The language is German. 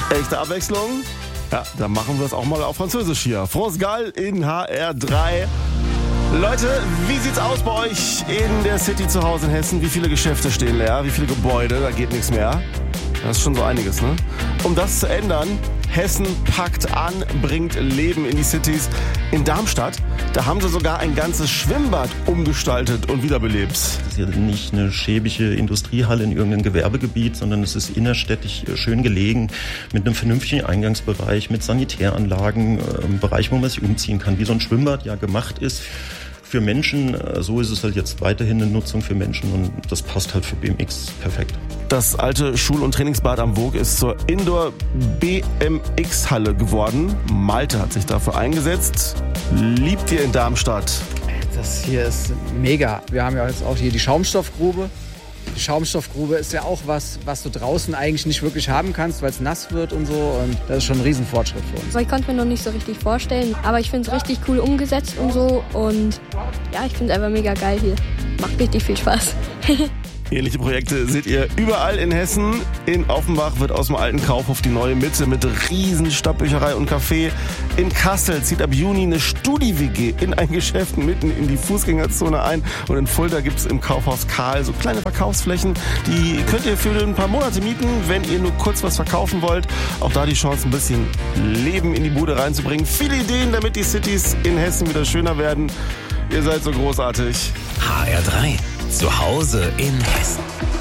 Echte Abwechslung? Ja, dann machen wir es auch mal auf Französisch hier. France Gall in HR3. Leute, wie sieht's aus bei euch in der City zu Hause in Hessen? Wie viele Geschäfte stehen leer? Wie viele Gebäude? Da geht nichts mehr. Das ist schon so einiges, ne? Um das zu ändern, Hessen packt an, bringt Leben in die Cities. In Darmstadt, da haben sie sogar ein ganzes Schwimmbad umgestaltet und wiederbelebt. Das ist ja nicht eine schäbige Industriehalle in irgendeinem Gewerbegebiet, sondern es ist innerstädtisch schön gelegen, mit einem vernünftigen Eingangsbereich, mit Sanitäranlagen, einem Bereich, wo man sich umziehen kann, wie so ein Schwimmbad ja gemacht ist. Für Menschen, so ist es halt jetzt weiterhin eine Nutzung für Menschen und das passt halt für BMX perfekt. Das alte Schul- und Trainingsbad am Voog ist zur Indoor-BMX-Halle geworden. Malte hat sich dafür eingesetzt. Liebt ihr in Darmstadt? Das hier ist mega. Wir haben ja jetzt auch hier die Schaumstoffgrube. Die Schaumstoffgrube ist ja auch was du draußen eigentlich nicht wirklich haben kannst, weil es nass wird und so. Und das ist schon ein Riesenfortschritt für uns. Ich konnte mir noch nicht so richtig vorstellen, aber ich finde es richtig cool umgesetzt und so. Und ja, ich finde es einfach mega geil hier. Macht richtig viel Spaß. Ähnliche Projekte seht ihr überall in Hessen. In Offenbach wird aus dem alten Kaufhof die neue Mitte mit riesen Stadtbücherei und Café. In Kassel zieht ab Juni eine Studi-WG in ein Geschäft mitten in die Fußgängerzone ein. Und in Fulda gibt es im Kaufhaus Karl so kleine Verkaufsflächen. Die könnt ihr für ein paar Monate mieten, wenn ihr nur kurz was verkaufen wollt. Auch da die Chance, ein bisschen Leben in die Bude reinzubringen. Viele Ideen, damit die Cities in Hessen wieder schöner werden. Ihr seid so großartig. HR3, zu Hause in Hessen.